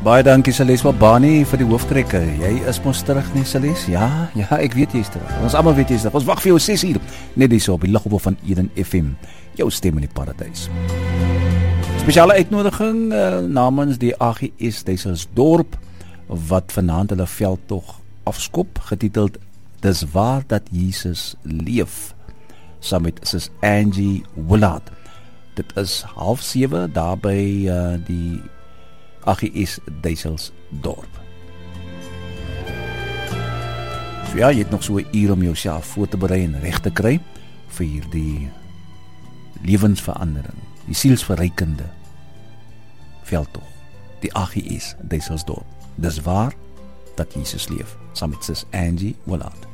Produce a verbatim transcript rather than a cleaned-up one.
Baie dankie Celeste Babani vir die hooftrekke. Jy is mos terug nie Celeste? Ja, ja, ek weet jy is terug. Ons almal weet jy is terug. Ons wag vir jou ses uur. Net hier so op die Luggewolf van Eden F M. Jou stem in die paradys. Spesiale uitnodiging uh, namens die A G S Duiselsdorp wat vanaand hulle veldtog afskop, getiteld Dis waar dat Jesus leef, saam met Sis Angie Willard. Dit is half sewe daar by uh, die A G S Duiselsdorp. So ja, jy het nog so 'n uur om jouself voor te berei en reg te kry vir die lewensverandering, die sielsverrykende veldtog, die A G S Duiselsdorp. Dis waar dat Jesus leef, saam met Sis Angie Willard.